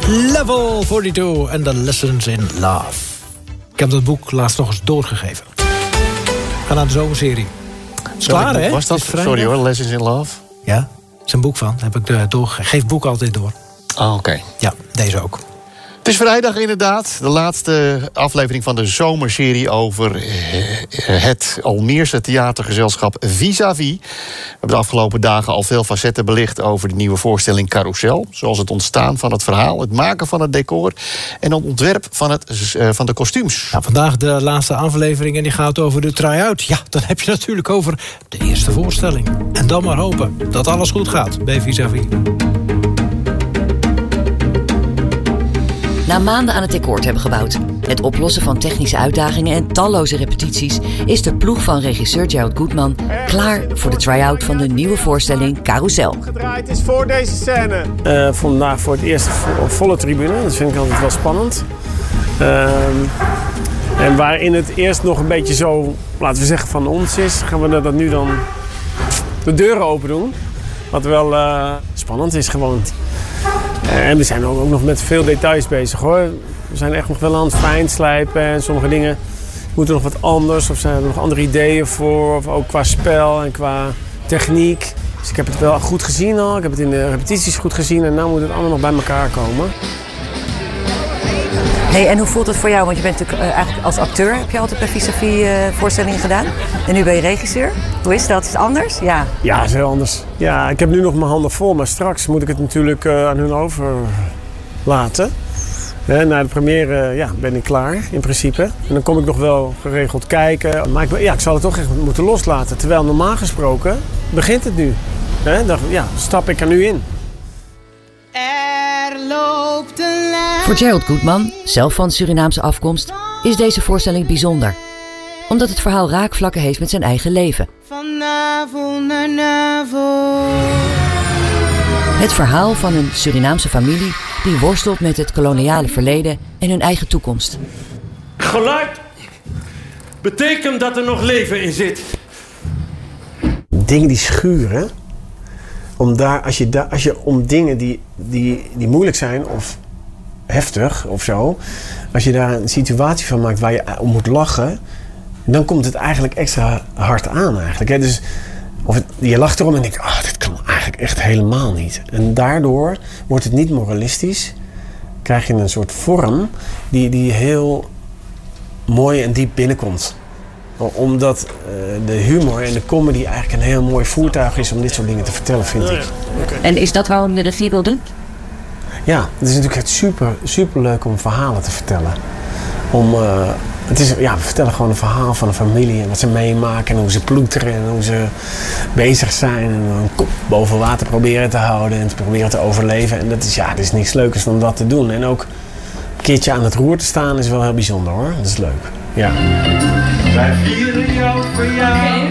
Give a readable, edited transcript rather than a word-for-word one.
Level 42 en The Lessons in Love. Ik heb dat boek laatst nog eens doorgegeven. Ga naar de zomerserie. Is klaar, hè? Was dat? Sorry hoor, Lessons in Love? Ja, er is een boek van. Heb ik doorgegeven. Geef boek altijd door. Ah, oké. Ja, deze ook. Het is vrijdag inderdaad. De laatste aflevering van de zomerserie over het Almeerse theatergezelschap Vis-à-Vis. We hebben de afgelopen dagen al veel facetten belicht over de nieuwe voorstelling Carousel. Zoals het ontstaan van het verhaal, het maken van het decor en het ontwerp van de kostuums. Nou, vandaag de laatste aflevering en die gaat over de try-out. Ja, dan heb je natuurlijk over de eerste voorstelling. En dan maar hopen dat alles goed gaat bij Vis-à-Vis. Na maanden aan het decor te hebben gebouwd, het oplossen van technische uitdagingen en talloze repetities, is de ploeg van regisseur Gerald Goodman klaar voor de try-out van de nieuwe voorstelling Carousel. Gedraaid is voor deze scène. Vandaag voor het eerst volle tribune, dat vind ik altijd wel spannend. En waarin het eerst nog een beetje zo, laten we zeggen, van ons is, gaan we dat nu dan de deuren open doen. Wat wel spannend is gewoon. En we zijn ook nog met veel details bezig hoor. We zijn echt nog wel aan het fijnslijpen en sommige dingen moeten nog wat anders. Of zijn er nog andere ideeën voor, of ook qua spel en qua techniek. Dus ik heb het wel goed gezien al, ik heb het in de repetities goed gezien en nu moet het allemaal nog bij elkaar komen. Hey, en hoe voelt het voor jou? Want je bent natuurlijk eigenlijk als acteur, heb je altijd bij Vis-à-Vis voorstellingen gedaan. En nu ben je regisseur. Hoe is dat? Is het anders? Ja, ja, het is heel anders. Ja, ik heb nu nog mijn handen vol, maar straks moet ik het natuurlijk aan hun overlaten. Na de première ben ik klaar, in principe. En dan kom ik nog wel geregeld kijken. Maar ik zal het toch echt moeten loslaten. Terwijl normaal gesproken begint het nu. Dan stap ik er nu in. Er loopt een lijn. Voor Gerald Goodman, zelf van Surinaamse afkomst, is deze voorstelling bijzonder. Omdat het verhaal raakvlakken heeft met zijn eigen leven. Van navel naar navel. Het verhaal van een Surinaamse familie die worstelt met het koloniale verleden en hun eigen toekomst. Geluid betekent dat er nog leven in zit. Dingen die schuren. Als je om dingen die moeilijk zijn of heftig of zo, als je daar een situatie van maakt waar je om moet lachen, dan komt het eigenlijk extra hard aan eigenlijk. Hè? Dus, je lacht erom en denkt, dit kan eigenlijk echt helemaal niet. En daardoor wordt het niet moralistisch. Krijg je een soort vorm die heel mooi en diep binnenkomt. Omdat de humor en de comedy eigenlijk een heel mooi voertuig is om dit soort dingen te vertellen, vind ik. En is dat waarom je de regie wil doen? Ja, het is natuurlijk super leuk om verhalen te vertellen. We vertellen gewoon een verhaal van een familie en wat ze meemaken en hoe ze ploeteren en hoe ze bezig zijn en een kop boven water proberen te houden en te proberen te overleven. En dat is niks leukers dan dat te doen. En ook een keertje aan het roer te staan is wel heel bijzonder hoor. Dat is leuk. Ja. Wij vieren jouw verjaardag.